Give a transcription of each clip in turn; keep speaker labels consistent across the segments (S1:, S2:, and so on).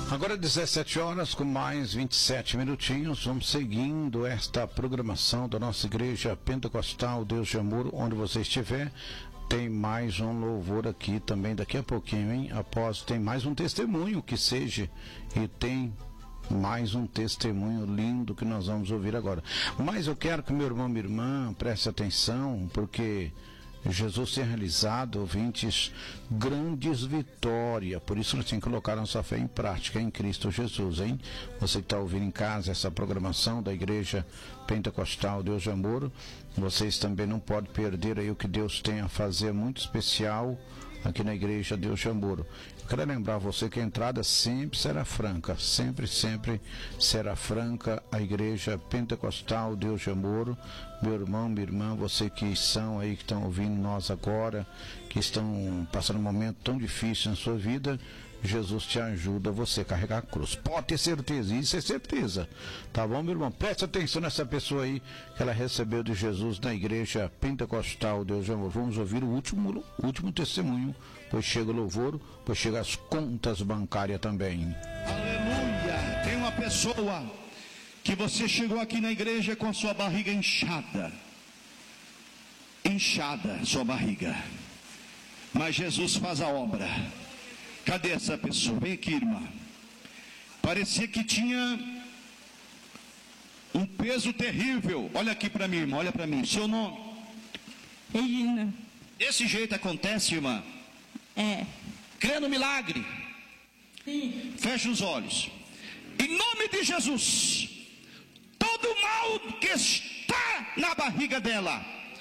S1: Agora 17 horas com mais 27 minutinhos, vamos seguindo esta programação da nossa igreja pentecostal Deus de Amor, onde você estiver. Tem mais um louvor aqui também daqui a pouquinho, hein? Após tem mais um testemunho que seja, e tem mais um testemunho lindo que nós vamos ouvir agora. Mas eu quero que meu irmão, minha irmã, preste atenção, porque Jesus tem realizado, ouvintes, grandes vitórias. Por isso nós temos que colocar nossa fé em prática em Cristo Jesus, hein? Você que está ouvindo em casa essa programação da Igreja Pentecostal Deus de Amor, vocês também não podem perder aí o que Deus tem a fazer muito especial aqui na Igreja Deus de Amor. Eu quero lembrar você que a entrada sempre será franca, sempre será franca a Igreja Pentecostal Deus de Amor. Meu irmão, minha irmã, você que são aí, que estão ouvindo nós agora, que estão passando um momento tão difícil na sua vida, Jesus te ajuda você a carregar a cruz. Pode ter certeza, isso é certeza. Tá bom, meu irmão? Preste atenção nessa pessoa aí que ela recebeu de Jesus na Igreja Pentecostal Deus de Amor. Vamos ouvir o último testemunho, pois chega o louvor, pois chega as contas bancárias também.
S2: Aleluia! Tem uma pessoa que você chegou aqui na igreja com a sua barriga inchada, sua barriga, mas Jesus faz a obra. Cadê essa pessoa? Vem aqui, irmã. Parecia que tinha um peso terrível. Olha aqui para mim, irmã, olha para mim. Seu nome?
S3: Regina.
S2: Desse jeito acontece, irmã?
S3: É.
S2: Crê no milagre?
S3: Sim.
S2: Feche os olhos. Em nome de Jesus, todo mal que está na barriga dela,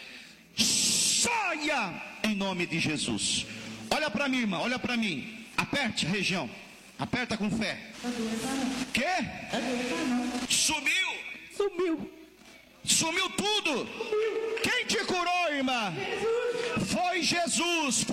S2: saia em nome de Jesus. Olha para mim, irmã, olha para mim. Aperte a região, aperta com fé. Quê? Sumiu tudo. Quem te curou, irmã? Foi Jesus.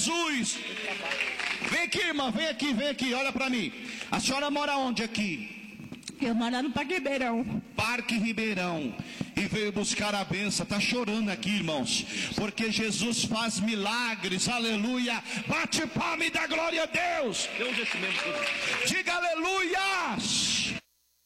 S2: Vem aqui, irmã, vem aqui, olha para mim. A senhora mora onde aqui?
S3: Eu moro no Parque Ribeirão.
S2: Parque Ribeirão. E veio buscar a bênção. Está chorando aqui, irmãos, porque Jesus faz milagres. Aleluia. Bate palma e dá glória a Deus. Diga aleluia.